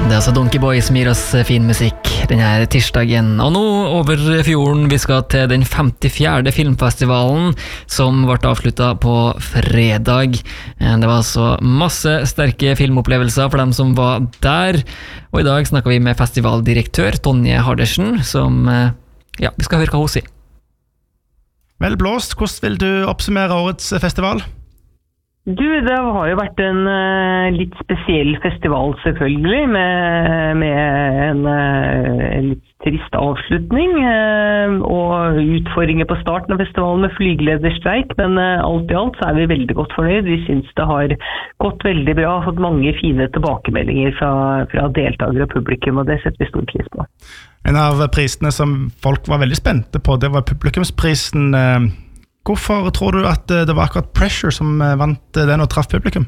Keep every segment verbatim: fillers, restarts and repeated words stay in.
Det er altså Donkey Boy som gir oss fin musikk denne tirsdagen. Og nå over fjorden, vi skal til den femtifjerde filmfestivalen som ble avsluttet på fredag. Det var altså masse sterke filmopplevelser for dem som var der. Og i dag snakker vi med festivaldirektør Tonje Hardersen, som, ja, vi skal høre hva hun sier. Vel blåst, hvordan vil du oppsummere årets festival? Du, det har jo vært en uh, litt spesiell festival selvfølgelig, med, med en, uh, en litt trist avslutning uh, og utfordringer på starten av festivalen med flygelederstreik, men uh, alt i alt så er vi veldig godt fornøyd. Vi synes det har gått veldig bra, fått mange fine tilbakemeldinger fra, fra deltakere og publikum, og det setter vi stor pris på. En av prisene som folk var veldig spente på, det var publikumsprisen. Uh, Hvorfor tror du at det var akkurat Pressure som vant den og traff publikum?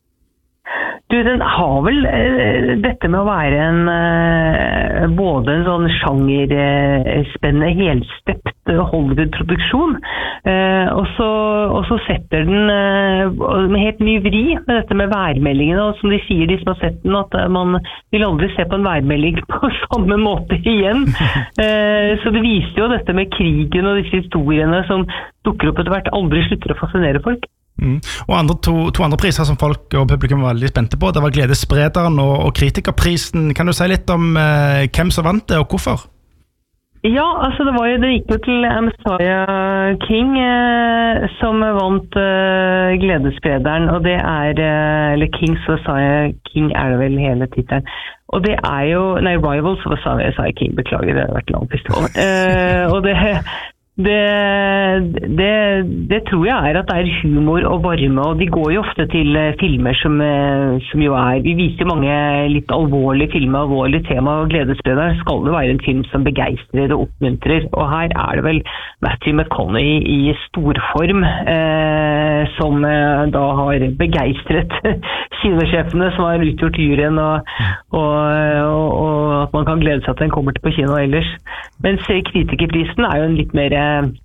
Du, den har vel uh, dette med å være en uh, både en sånn sjangerspennende, uh, helstept Hollywood-produksjon, uh, og, så, og så setter den uh, med helt ny vri med dette med værmeldingene, og som de sier, de som har sett den, at uh, man vil aldri se på en værmelding på samme måte igjen. Uh, så det viser jo dette med krigen og disse historiene som dukker opp etter hvert, aldri slutter å fascinere folk. Mm. Og andre, to, to andre priser som folk og publikum var veldig spente på, det var Gledessprederen og, og Kritikerprisen. Kan du si litt om eh, hvem som vant det og hvorfor? Ja, altså det var jo, det gikk jo til Messiah King eh, som vant eh, Gledessprederen, og det er, eh, eller Kings Messiah King er det vel hele titelen. Og det er jo, nei, Rivals of Messiah King, beklager, det har vært lang festival. eh, og det Det, det, det tror jeg er at det er humor og varme, og de går jo ofte til filmer som, som jo er, vi viser mange litt alvorlige filmer, alvorlige tema, og Gledessprederen skal det være en film som begeistrer og oppmuntrer, og her er det vel Matthew McConaughey i storform eh, som eh, da har begeistret kinosjefene som har utgjort juryen, og, og, og, og at man kan glede seg at den kommer til på kino ellers. Mens Kritikerprisen er jo en litt mer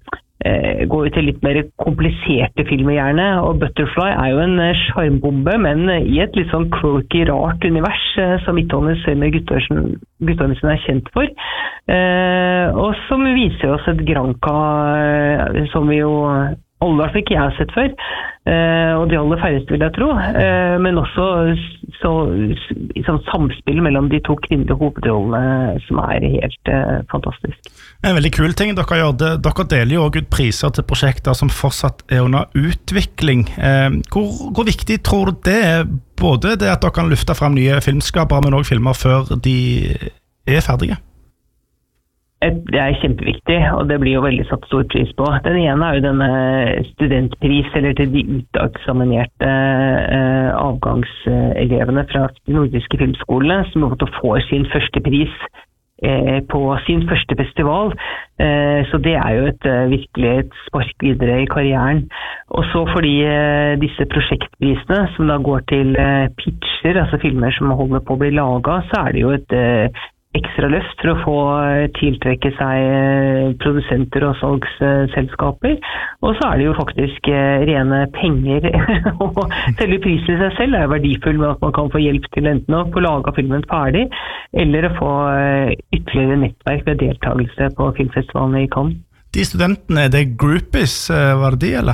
eh, går jo til litt mer kompliserte filmer gjerne, og Butterfly er jo en sjarmbombe, men i et litt sånn quirky, rart univers eh, som Midtånes med Guttormsen er kjent for, eh, og som viser oss et Granca eh, som vi jo alle hvert fall ikke jeg har sett før, eh, og de aller færreste vil jeg tro, eh, men også så, så, samspill mellom de to kvinnelige hovedrollene som er helt eh, fantastisk. En veldig kul ting dere gjør, det, dere deler jo også ut priser til prosjekter som fortsatt er under utvikling. Eh, hvor, hvor viktig tror du det er, både det at dere kan lufte frem nye filmskapere, men også filmer før de er ferdige? Det er kjempeviktig, og det blir jo veldig satt stor pris på. Den ene er jo denne studentpris, eller til de uteksaminerte eh, avgangselevene fra de nordiske filmskolene, som har fått å få sin første pris eh, på sin første festival. Eh, så det er jo et, virkelig et spark videre i karrieren. Og så fordi eh, disse prosjektprisene, som da går til eh, pitcher, altså filmer som holder på å bli laget, så er det jo et eh, ekstra løft for å få tiltrekke seg produsenter og salgsselskaper. Og så er det jo faktisk rene penger, og selve prisen i seg selv er verdifull med at man kan få hjelp til enten å få laget filmen ferdig, eller å få ytterligere nettverk ved deltagelse på filmfestivalene i Cannes. De studentene, er det groupies, var det de, eller?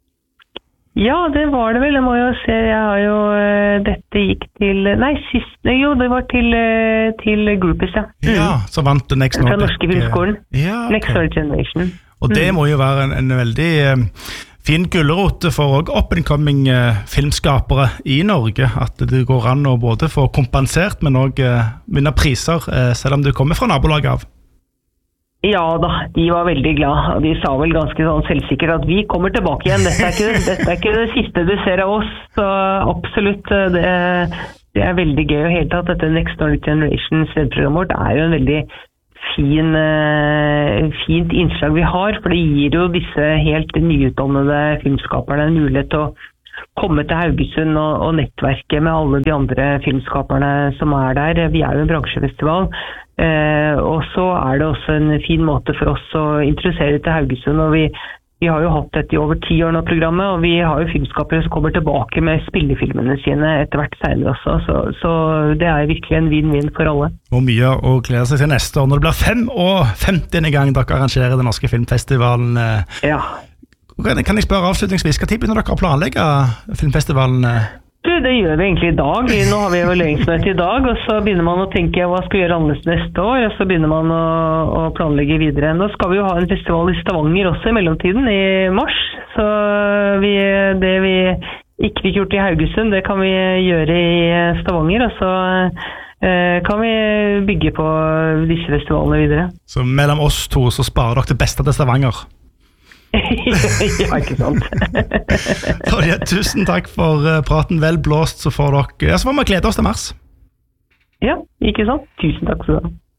Ja, det var det vel. Jeg må jo se, jeg har jo, dette gikk til, nei, sist, jo, det var til, til Groupies, ja. Mm. Ja, så vant du Next Nordic. Fra Norske Filmskolen. Ja, okay. Next Nordic Generation. Og det må jo være en, en veldig um, fin gullerot for up-and-coming uh, filmskapere i Norge, at det går an å både få kompensert, men også uh, vinne priser, uh, selv om du kommer fra nabolaget av. Ja da, de var veldig glad, og de sa vel ganske sånn selvsikkert at vi kommer tilbake igjen, dette er ikke, dette er ikke det siste du ser av oss, så absolutt, det, det er veldig gøy, og helt tatt dette Next Nordic Generation stedprogrammet vårt er jo en veldig fin, fint innslag vi har, for det gir jo disse helt nyutdannede filmskaperne en mulighet til å komme til Haugesund og, og nettverke med alle de andre filmskaperne som er der. Vi er jo en bransjefestival, eh, og så er det også en fin måte for oss å interessere til Haugesund, og vi vi har jo hatt dette i over ti år nå programmet, og vi har jo filmskapere som kommer tilbake med spillefilmene sine etter hvert senere også, så, så det er virkelig en vinn-vinn for alle. Og mye å glede seg til neste år, når det blir fem og femtiende gang dere arrangerer den norske filmfestivalen. Ja. Kan jeg spørre avslutningsvis, hva tid begynner dere å planlegge filmfestivalen? Du, det gjør vi egentlig i dag. Nå har vi evalueringsmøte i dag, og så begynner man å tenke hva skal vi gjøre annerledes neste år, og så begynner man å, å planlegge videre. Nå skal vi jo ha en festival i Stavanger også i mellomtiden, i mars, så vi, det vi ikke fikk gjort i Haugesund, det kan vi gjøre i Stavanger, og så eh, kan vi bygge på disse festivalene videre. Så mellom oss to så sparer dere det beste til Stavanger? Ja, ikke sant. Ja, tusen takk for praten. Vel blåst, så får dere, ja, så får vi glede oss til mars. Ja, ikke sant. Tusen takk skal du ha.